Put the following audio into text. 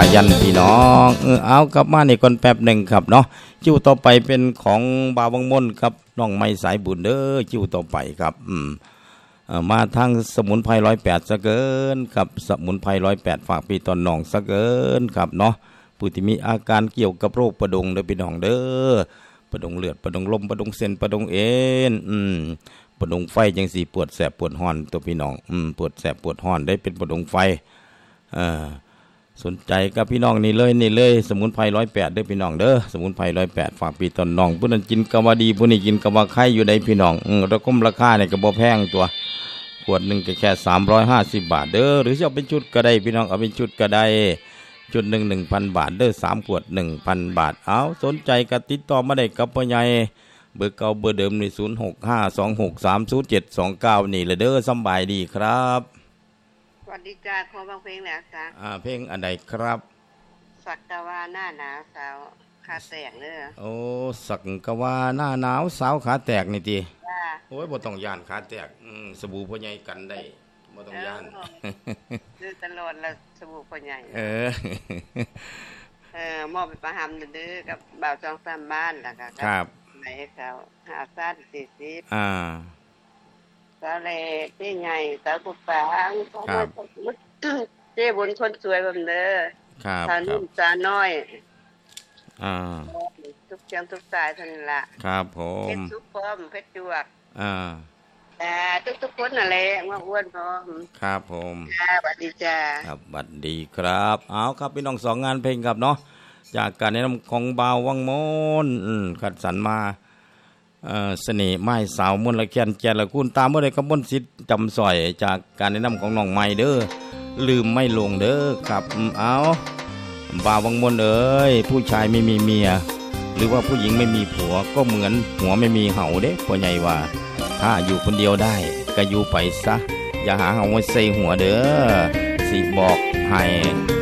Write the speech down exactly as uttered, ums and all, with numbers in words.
ยันพี่น้องเออเอากลับมานี่ก่อนแป๊บหนึ่งครับเนาะจิ้วต่อไปเป็นของบาววังมนครับน้องไม้สายบุญเด้อจิ้วต่อไปครับอืมมาทางสมุนไพรร้อยแปดซะเกินครับสมุนไพรร้อยแปดฝากพี่ตอนน้องซะเกินครับเนาะผู้ที่มีอาการเกี่ยวกับโรคประดงเด้อพี่น้องเด้อประดงเลือดประดงลมประดงเส้นประดงเอ็นอืมประดงไฟจังสีปวดแสบปวดห้อนตัวพี่น้องอืมปวดแสบปวดห้อนได้เป็นประดงไฟเอ่อสนใจกับพี่น้องนี่เลยนี่เลยสมุนไพรร้อยแปดเด้อพี่น้องเด้อสมุนไพรร้อยแปดฝากพี่ตอนน้องผู้นั้นกินกะว่าดีผู้นี้กินกะว่าไข่อยู่ได้พี่น้องอืมแล้วก็ราคาเนี่ยก็บ่แพงตัวขวดหนึ่งก็แค่สามร้อยห้าสิบบาทเด้อหรือจะเอาเป็นชุดก็ได้พี่น้องเอาเป็นชุดก็ได้ชุดหนึ่งหนึ่งพันบาทเด้อสามขวดหนึ่งพันบาทเอาสนใจก็ติดต่อมาได้กับพ่อใหญ่เบอร์เก่าเบอร์เดิมในศูนย์หกห้าสองหกสามศูนย์เจ็ดสองเก้านี่เลยเด้อสบายดีครับสวัสดีจ้าขอบางเพลงแหละจ้าอ่าเพลงอันใดครับสักกะว่าหน้าหนาวสาวขาแตกเด้อโอ้สักกะว่าหน้าหนาวสาวขาแตกนี่ติจ้าโอ้ยบ่ต้องย่านขาแตกอืมสบู่พ่อใหญ่กันได้บ่ต้องย่านซื้อตลอดละสบู่พ่อใหญ่เออเออมอบไปประหำเด้อกับบ่าวจองซ้ำบ้านแล้วก็ครับไหนเขาหาซ่านสี่สิบอ่าสาวเล่ที่ใหญ่สาวกุฟางครับเจ้บุญคนสวยบำเด้อครับสาวนุ่มสาวน้อยอ่าทุกเชียงทุกสายท่านละครับผมเพชรสุพรรณเพชรจวกอ่าแต่ทุกๆคนน่ะแหละว่าอ้วนพร้อมครับผมครับสวัสดีจ้าครับสวัสดีครับเอาครับพี่น้องสองงานเพลงครับเนาะจากการแนะนำของบ่าววังมนอืมคัดสรรมาเอ่อเสน่ห์ไม้สาวมนต์ละแคนแจละคุณตามเมื่อใดกับมนต์สิทธิ์จำสอยจากการแนะนำของน้องไม้เด้อลืมไม่ลงเด้อครับเอาบ่าววังมนต์เอ้ยผู้ชายไม่มีเมียหรือว่าผู้หญิงไม่มีผัวก็เหมือนหัวไม่มีเห่าเด้พ่อใหญ่ว่าถ้าอยู่คนเดียวได้ก็อยู่ไปซะอย่าหาเห่าไว้ใส่หัวเด้อสิบอกให้